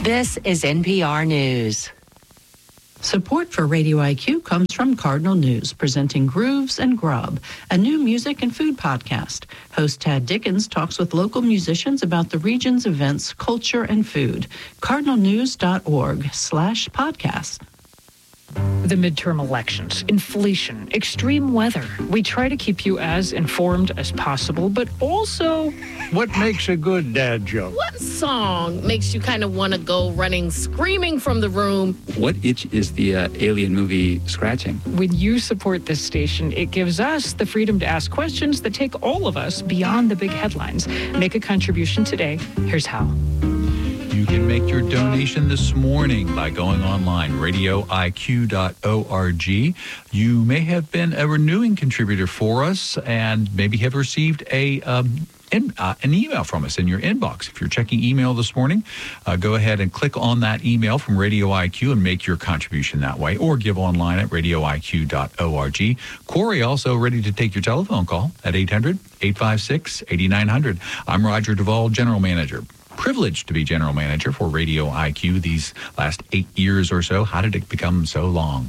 This is NPR News. Support for Radio IQ comes from Cardinal News, presenting Grooves and Grub, a new music and food podcast. Host Tad Dickens talks with local musicians about the region's events, culture, and food. cardinalnews.org/podcast. The midterm elections, inflation, extreme weather. We try to keep you as informed as possible, but also... What makes a good dad joke? What song makes you kind of want to go running, screaming from the room? What itch is the Alien movie scratching? When you support this station, it gives us the freedom to ask questions that take all of us beyond the big headlines. Make a contribution today. Here's how. You can make your donation this morning by going online, radioiq.org. You may have been a renewing contributor for us and maybe have received an email from us in your inbox. If you're checking email this morning, go ahead and click on that email from Radio IQ and make your contribution that way, or give online at radioiq.org. Corey also ready to take your telephone call at 800-856-8900. I'm Roger Duvall, General Manager. Privileged to be General Manager for Radio IQ these last 8 years or so. How did it become so long?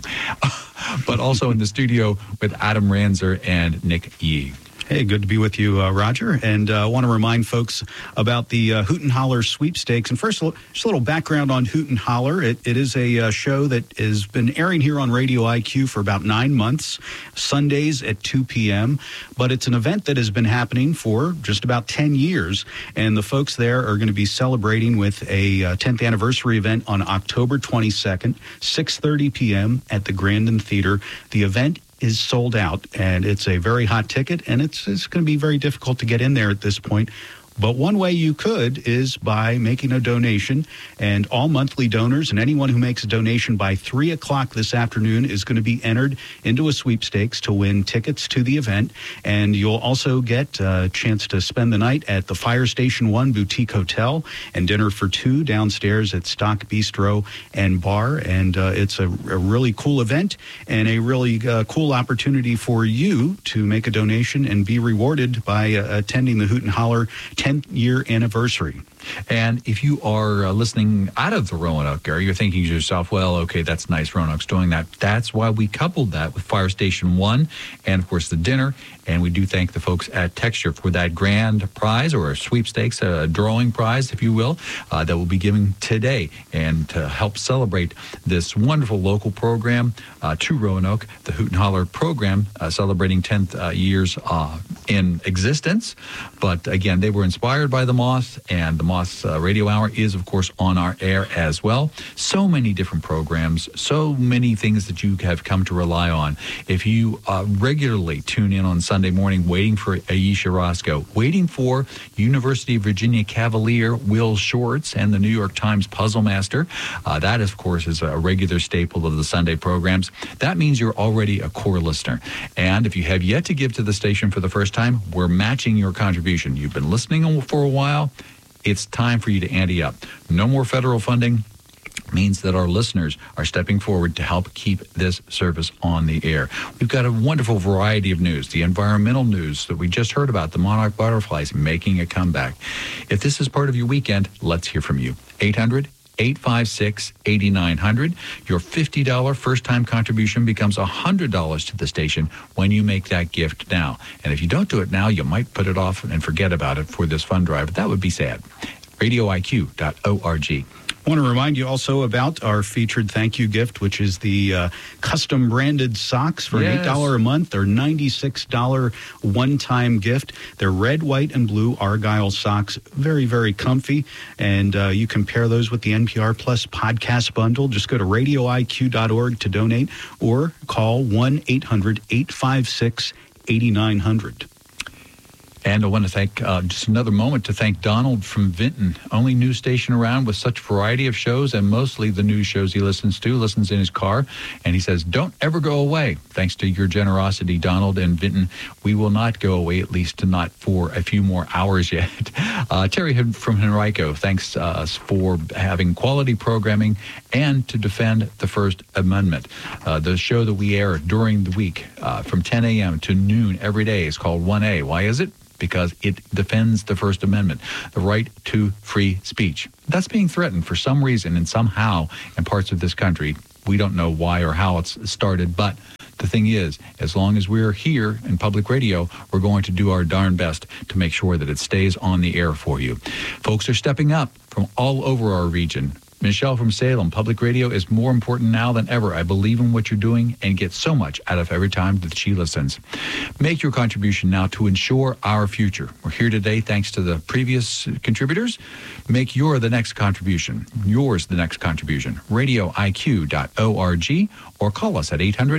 But also in the studio with Adam Ranzer and Nick Yee. Hey, good to be with you, Roger. And I want to remind folks about the Hoot and Holler sweepstakes. And first, just a little background on Hoot and Holler. It is a show that has been airing here on Radio IQ for about 9 months, Sundays at 2 p.m. But it's an event that has been happening for just about 10 years. And the folks there are going to be celebrating with a 10th anniversary event on October 22nd, 6:30 p.m. at the Grandin Theater. The event is sold out, and it's a very hot ticket, and it's going to be very difficult to get in there at this point. But one way you could is by making a donation, and all monthly donors and anyone who makes a donation by 3 o'clock this afternoon is going to be entered into a sweepstakes to win tickets to the event. And you'll also get a chance to spend the night at the Fire Station 1 Boutique Hotel and dinner for two downstairs at Stock Bistro and Bar. And it's a really cool event and a really cool opportunity for you to make a donation and be rewarded by attending the Hoot and Holler 10th year anniversary. And if you are listening out of the Roanoke area, you're thinking to yourself, well, okay, that's nice, Roanoke's doing that. That's why we coupled that with Fire Station 1 and, of course, the dinner. And we do thank the folks at Texture for that grand prize, or a sweepstakes, a drawing prize, if you will, that we'll be giving today. And to help celebrate this wonderful local program to Roanoke, the Hoot and Holler program, celebrating 10th years in existence. But again, they were inspired by the Moth, and the Moth Radio Hour is, of course, on our air as well. So many different programs, so many things that you have come to rely on. If you regularly tune in on Sunday morning waiting for Aisha Roscoe, waiting for University of Virginia Cavalier Will Shorts and the New York Times Puzzle Master, that, of course, is a regular staple of the Sunday programs. That means you're already a core listener. And if you have yet to give to the station for the first time, we're matching your contribution. You've been listening for a while. It's time for you to ante up. No more federal funding means that our listeners are stepping forward to help keep this service on the air. We've got a wonderful variety of news. The environmental news that we just heard about, the monarch butterflies making a comeback. If this is part of your weekend, let's hear from you. 800-856-8900. Your $50 first-time contribution becomes $100 to the station when you make that gift now. And if you don't do it now, you might put it off and forget about it for this fund drive. That would be sad. RadioIQ.org. I want to remind you also about our featured thank you gift, which is the custom branded socks for $8 a month. They're $96 one-time gift. They're red, white, and blue Argyle socks. Very, very comfy. And you can pair those with the NPR Plus podcast bundle. Just go to radioiq.org to donate or call 1-800-856-8900. And I want to thank, just another moment to thank Donald from Vinton, only news station around with such variety of shows, and mostly the news shows he listens in his car. And he says, don't ever go away. Thanks to your generosity, Donald and Vinton, we will not go away, at least not for a few more hours yet. Terry from Henrico, thanks for having quality programming and to defend the First Amendment. The show that we air during the week from 10 a.m. to noon every day is called 1A. Why is it? because it defends the First Amendment, the right to free speech. That's being threatened for some reason and somehow in parts of this country. We don't know why or how it's started, but the thing is, as long as we're here in public radio, we're going to do our darn best to make sure that it stays on the air for you. Folks are stepping up from all over our region. Michelle from Salem, public radio is more important now than ever. I believe in what you're doing and get so much out of every time that she listens. Make your contribution now to ensure our future. We're here today thanks to the previous contributors. Make yours the next contribution. RadioIQ.org or call us at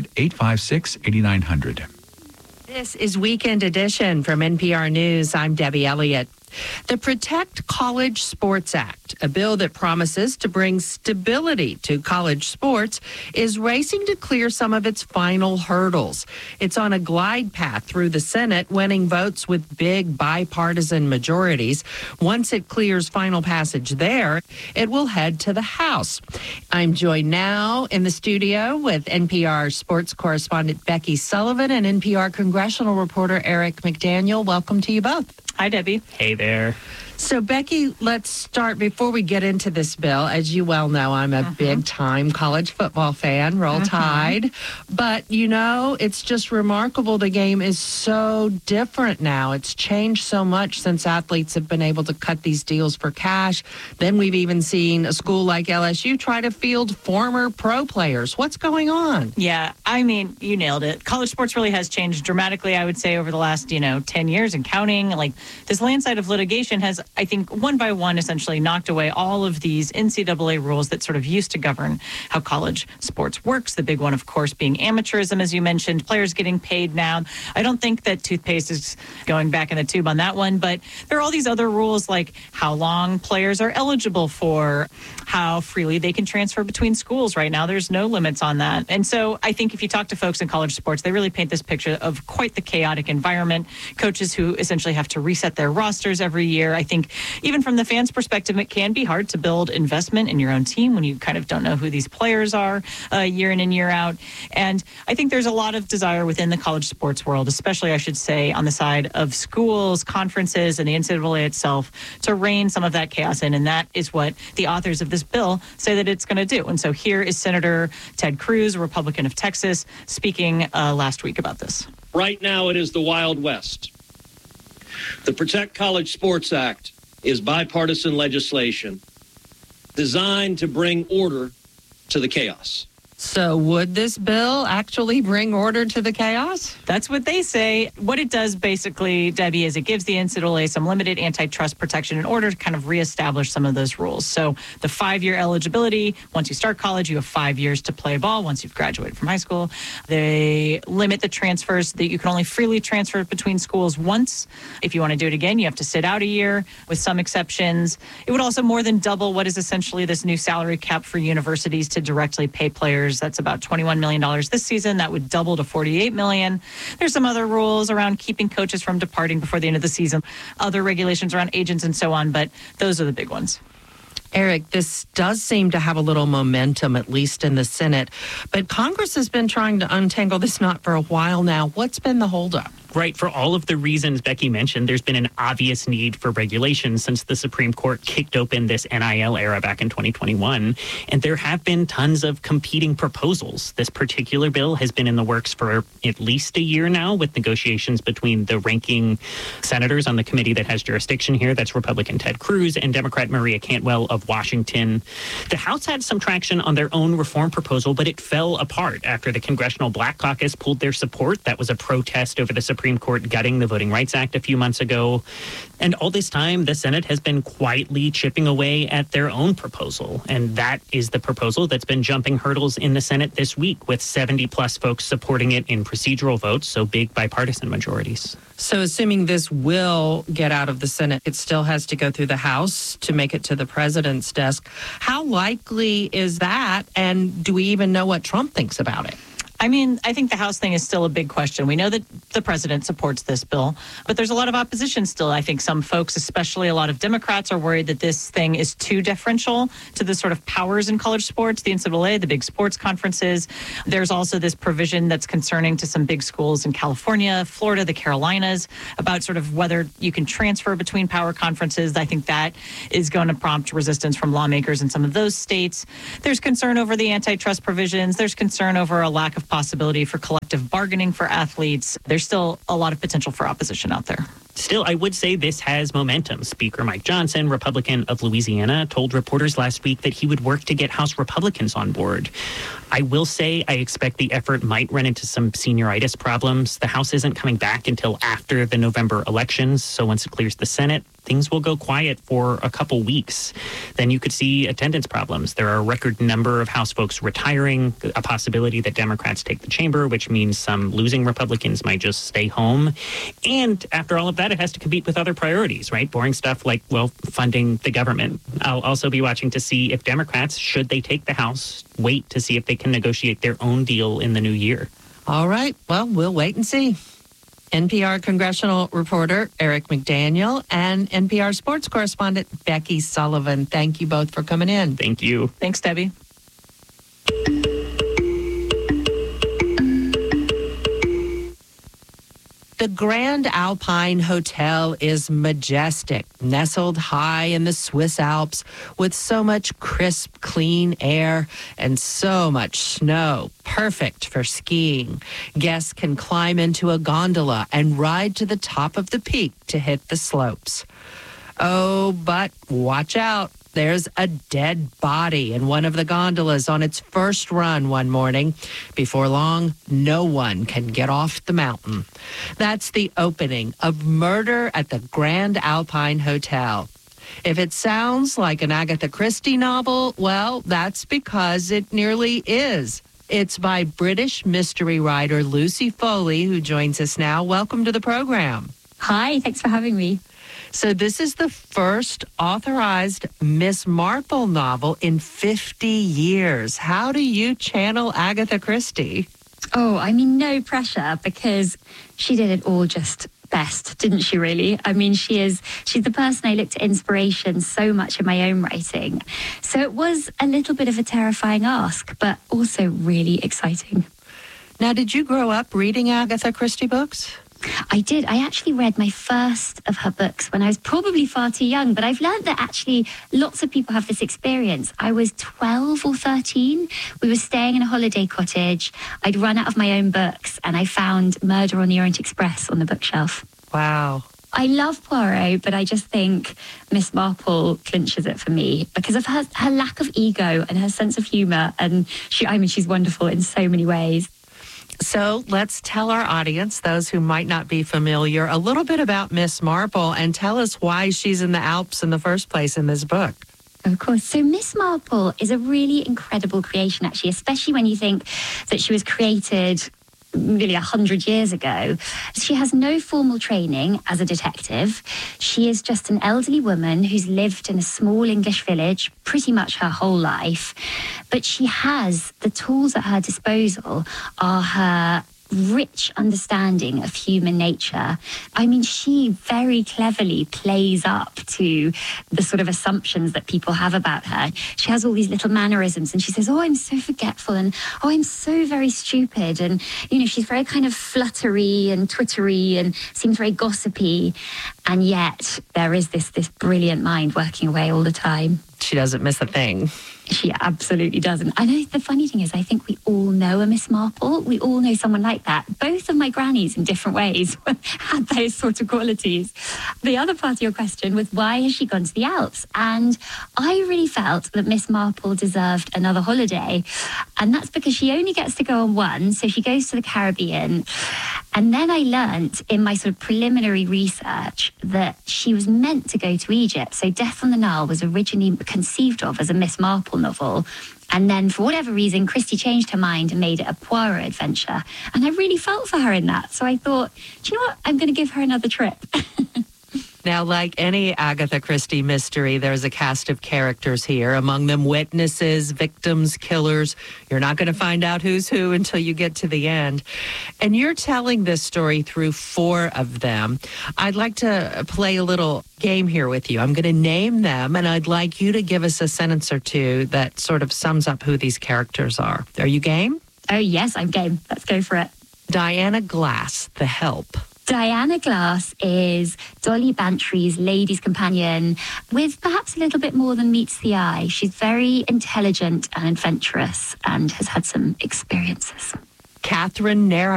800-856-8900. This is Weekend Edition from NPR News. I'm Debbie Elliott. The Protect College Sports Act, a bill that promises to bring stability to college sports, is racing to clear some of its final hurdles. It's on a glide path through the Senate, winning votes with big bipartisan majorities. Once it clears final passage there, it will head to the House. I'm joined now in the studio with NPR sports correspondent Becky Sullivan and NPR congressional reporter Eric McDaniel. Welcome to you both. Hi, Debbie. Hey there. So, Becky, let's start before we get into this bill. As you well know, I'm a big-time college football fan. Roll Tide. But, you know, it's just remarkable. The game is so different now. It's changed so much since athletes have been able to cut these deals for cash. Then we've even seen a school like LSU try to field former pro players. What's going on? Yeah, I mean, you nailed it. College sports really has changed dramatically, I would say, over the last, 10 years and counting. Like, this landslide of litigation has, I think, one by one, essentially knocked away all of these NCAA rules that sort of used to govern how college sports works. The big one, of course, being amateurism, as you mentioned, players getting paid now. I don't think that toothpaste is going back in the tube on that one, but there are all these other rules like how long players are eligible for, how freely they can transfer between schools. Right now, there's no limits on that. And so I think if you talk to folks in college sports, they really paint this picture of quite the chaotic environment. Coaches who essentially have to reset their rosters every year. I think even from the fans' perspective, it can be hard to build investment in your own team when you kind of don't know who these players are year in and year out. And I think there's a lot of desire within the college sports world, especially, I should say, on the side of schools, conferences, and the NCAA itself, to rein some of that chaos in. And that is what the authors of this bill say that it's going to do. And so here is Senator Ted Cruz, a Republican of Texas, speaking last week about this. Right now, it is the Wild West. The Protect College Sports Act is bipartisan legislation designed to bring order to the chaos. So would this bill actually bring order to the chaos? That's what they say. What it does basically, Debbie, is it gives the NCAA some limited antitrust protection in order to kind of reestablish some of those rules. So the 5-year eligibility, once you start college, you have 5 years to play ball once you've graduated from high school. They limit the transfers that you can only freely transfer between schools once. If you want to do it again, you have to sit out a year with some exceptions. It would also more than double what is essentially this new salary cap for universities to directly pay players. That's about $21 million this season. That would double to $48 million. There's some other rules around keeping coaches from departing before the end of the season, other regulations around agents and so on, but those are the big ones. Eric, this does seem to have a little momentum, at least in the Senate, but Congress has been trying to untangle this knot for a while now. What's been the holdup? Right. For all of the reasons Becky mentioned, there's been an obvious need for regulation since the Supreme Court kicked open this NIL era back in 2021. And there have been tons of competing proposals. This particular bill has been in the works for at least a year now, with negotiations between the ranking senators on the committee that has jurisdiction here. That's Republican Ted Cruz and Democrat Maria Cantwell of Washington. The House had some traction on their own reform proposal, but it fell apart after the Congressional Black Caucus pulled their support. That was a protest over the Supreme Court gutting the Voting Rights Act a few months ago. And all this time, the Senate has been quietly chipping away at their own proposal. And that is the proposal that's been jumping hurdles in the Senate this week, with 70-plus folks supporting it in procedural votes, so big bipartisan majorities. So assuming this will get out of the Senate, it still has to go through the House to make it to the president's desk. How likely is that? And do we even know what Trump thinks about it? I mean, I think the House thing is still a big question. We know that the president supports this bill, but there's a lot of opposition still. I think some folks, especially a lot of Democrats, are worried that this thing is too deferential to the sort of powers in college sports, the NCAA, the big sports conferences. There's also this provision that's concerning to some big schools in California, Florida, the Carolinas, about sort of whether you can transfer between power conferences. I think that is going to prompt resistance from lawmakers in some of those states. There's concern over the antitrust provisions. There's concern over a lack of possibility for collective bargaining for athletes. There's still a lot of potential for opposition out there. Still, I would say this has momentum. Speaker Mike Johnson, Republican of Louisiana, told reporters last week that he would work to get House Republicans on board. I will say I expect the effort might run into some senioritis problems. The House isn't coming back until after the November elections, so once it clears the Senate, things will go quiet for a couple weeks. Then you could see attendance problems. There are a record number of House folks retiring, a possibility that Democrats take the chamber, which means some losing Republicans might just stay home. And after all of that, it has to compete with other priorities, right? Boring stuff like, well, funding the government. I'll also be watching to see if Democrats, should they take the House, wait to see if they can negotiate their own deal in the new year. All right. Well, we'll wait and see. NPR congressional reporter Eric McDaniel and NPR sports correspondent Becky Sullivan. Thank you both for coming in. Thank you. Thanks, Debbie. The Grand Alpine Hotel is majestic, nestled high in the Swiss Alps with so much crisp, clean air and so much snow. Perfect for skiing. Guests can climb into a gondola and ride to the top of the peak to hit the slopes. Oh, but watch out. There's a dead body in one of the gondolas on its first run one morning. Before long, no one can get off the mountain. That's the opening of Murder at the Grand Alpine Hotel. If it sounds like an Agatha Christie novel, well, that's because it nearly is. It's by British mystery writer Lucy Foley, who joins us now. Welcome to the program. Hi, thanks for having me. So this is the first authorized Miss Marple novel in 50 years. How do you channel Agatha Christie? Oh, I mean, no pressure, because she did it all just best, didn't she, really? I mean, she's the person I look to inspiration so much in my own writing. So it was a little bit of a terrifying ask, but also really exciting. Now, did you grow up reading Agatha Christie books? I did. I actually read my first of her books when I was probably far too young, but I've learned that actually lots of people have this experience. I was 12 or 13. We were staying in a holiday cottage. I'd run out of my own books and I found Murder on the Orient Express on the bookshelf. Wow. I love Poirot, but I just think Miss Marple clinches it for me because of her lack of ego and her sense of humour. And she's wonderful in so many ways. So let's tell our audience, those who might not be familiar, a little bit about Miss Marple and tell us why she's in the Alps in the first place in this book. Of course. So Miss Marple is a really incredible creation, actually, especially when you think that she was created nearly 100 years ago. She has no formal training as a detective. She is just an elderly woman who's lived in a small English village pretty much her whole life. But she has the tools at her disposal are her rich understanding of human nature. I mean, she very cleverly plays up to the sort of assumptions that people have about her. She has all these little mannerisms and she says, oh, I'm so forgetful and oh, I'm so very stupid. And, you know, she's very kind of fluttery and twittery and seems very gossipy. And yet there is this brilliant mind working away all the time. She doesn't miss a thing. She absolutely doesn't. I know the funny thing is I think we all know a Miss Marple. We all know someone like that. Both of my grannies in different ways had those sort of qualities. The other part of your question was why has she gone to the Alps? And I really felt that Miss Marple deserved another holiday. And that's because she only gets to go on one. So she goes to the Caribbean. And then I learnt in my sort of preliminary research that she was meant to go to Egypt. So Death on the Nile was originally conceived of as a Miss Marple novel. And then for whatever reason, Christie changed her mind and made it a Poirot adventure. And I really felt for her in that. So I thought, do you know what? I'm going to give her another trip. Now, like any Agatha Christie mystery, there's a cast of characters here, among them witnesses, victims, killers. You're not going to find out who's who until you get to the end. And you're telling this story through 4 of them. I'd like to play a little game here with you. I'm going to name them, and I'd like you to give us a sentence or two that sort of sums up who these characters are. Are you game? Oh, yes, I'm game. Let's go for it. Diana Glass, The Help. Diana Glass is Dolly Bantry's lady's companion with perhaps a little bit more than meets the eye. She's very intelligent and adventurous and has had some experiences. Catherine Nara.